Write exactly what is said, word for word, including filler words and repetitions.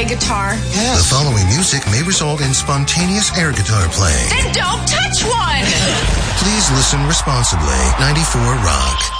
guitar? Yes. The following music may result in spontaneous air guitar playing. Then don't touch one! Please listen responsibly. ninety-four Rock.